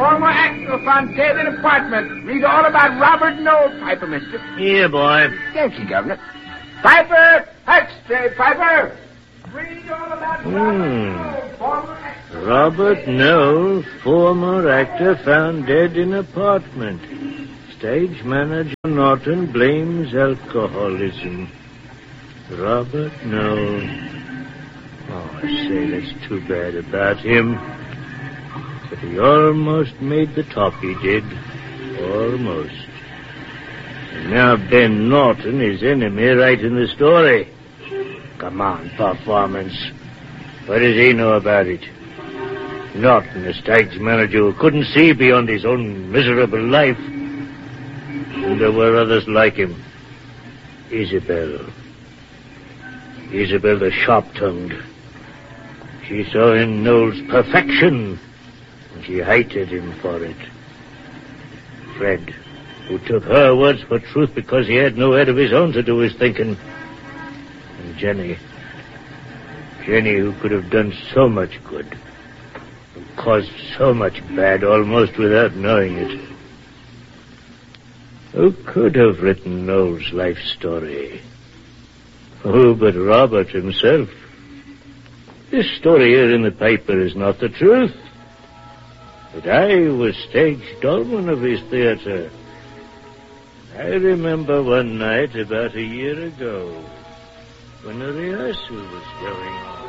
former actor found dead in apartment. Read all about Robert Knowles, Piper, mister. Here, boy. Thank you, Governor. Piper! Extra, Piper! Read all about Robert Knowles, former actor. Robert Knowles, former actor, found dead in apartment. Stage manager Norton blames alcoholism. Robert Knowles. Oh, I say, that's too bad about him. But he almost made the top, he did. Almost. And now Ben Norton, his enemy, writing the story. Come on, performance. What does he know about it? Norton, the stage manager who couldn't see beyond his own miserable life. And there were others like him. Isabel the sharp-tongued. She saw in Knowles' perfection, and she hated him for it. Fred, who took her words for truth because he had no head of his own to do his thinking. And Jenny, who could have done so much good, who caused so much bad almost without knowing it. Who could have written Knowles' life story? Who but Robert himself? This story here in the paper is not the truth. But I was stage dolman of his theater. I remember one night about a year ago when a rehearsal was going on.